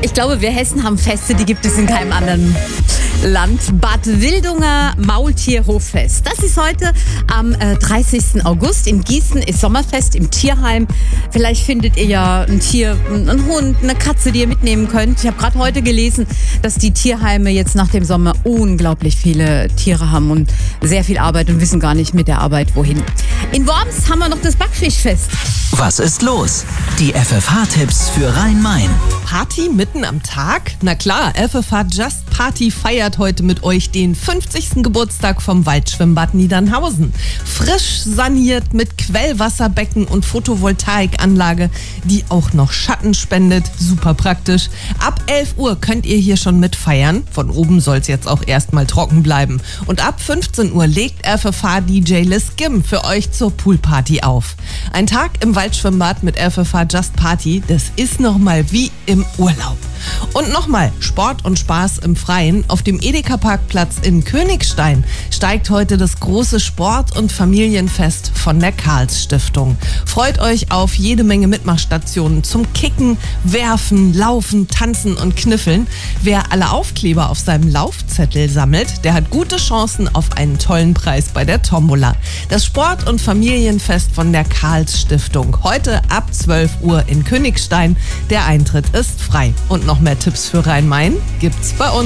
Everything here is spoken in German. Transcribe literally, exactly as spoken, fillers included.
Ich glaube, wir Hessen haben Feste, die gibt es in keinem anderen Land. Bad Wildunger Maultierhoffest. Das ist heute am äh, dreißigsten August. In Gießen ist Sommerfest im Tierheim. Vielleicht findet ihr ja ein Tier, einen Hund, eine Katze, die ihr mitnehmen könnt. Ich habe gerade heute gelesen, dass die Tierheime jetzt nach dem Sommer unglaublich viele Tiere haben und sehr viel Arbeit und wissen gar nicht mit der Arbeit wohin. In Worms haben wir noch das Backfischfest. Was ist los? Die F F H-Tipps für Rhein-Main. Party mitten am Tag? Na klar, F F H Just Party feiert heute mit euch den fünfzigsten Geburtstag vom Waldschwimmbad Niedernhausen. Frisch saniert mit Quellwasserbecken und Photovoltaikanlage, die auch noch Schatten spendet. Super praktisch. Ab elf Uhr könnt ihr hier schon mitfeiern. Von oben soll es jetzt auch erstmal trocken bleiben. Und ab fünfzehn Uhr legt F F H-D J Liz Gim für euch zur Poolparty auf. Ein Tag im Waldschwimmbad mit F F H Just Party, das ist nochmal wie im Urlaub. Und nochmal Sport und Spaß im Freien. Auf dem Edeka-Parkplatz in Königstein steigt heute das große Sport- und Familienfest von der Karls-Stiftung. Freut euch auf jede Menge Mitmachstationen zum Kicken, Werfen, Laufen, Tanzen und Kniffeln. Wer alle Aufkleber auf seinem Laufzettel sammelt, der hat gute Chancen auf einen tollen Preis bei der Tombola. Das Sport- und Familienfest von der Karls-Stiftung. Heute ab zwölf Uhr in Königstein. Der Eintritt ist frei. Und noch mehr Tipps für Rhein-Main gibt's bei uns.